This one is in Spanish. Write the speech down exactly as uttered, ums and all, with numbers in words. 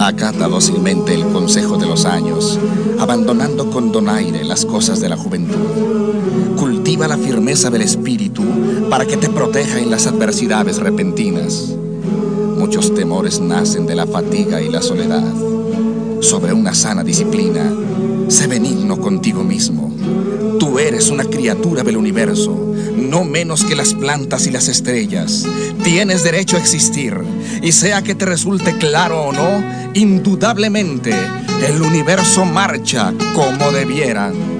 Acata dócilmente el consejo de los años, abandonando con donaire las cosas de la juventud. Cultiva la firmeza del espíritu para que te proteja en las adversidades repentinas. Muchos temores nacen de la fatiga y la soledad. Sobre una sana disciplina, sé benigno contigo mismo. Tú eres una criatura del universo, no menos que las plantas y las estrellas. Tienes derecho a existir, y sea que te resulte claro o no, indudablemente el universo marcha como debiera.